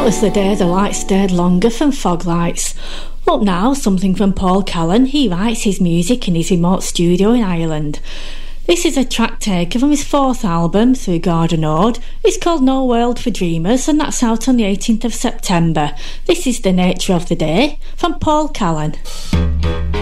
That was the day the lights stayed longer from Fog Lights. Up now, something from Paul Callan. He writes his music in his remote studio in Ireland. This is a track taken from his fourth album, Through Gordon Ode. It's called No World for Dreamers, and that's out on the 18th of September. This is The Nature of the Day from Paul Callan.